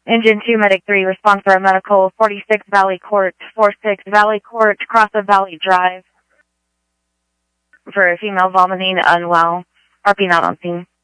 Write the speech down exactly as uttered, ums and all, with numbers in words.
Engine two, Medic three, respond for a medical, forty-six Valley Court, forty-six Valley Court, Cross of Valley Drive. For a female vomiting, unwell. R P not on scene.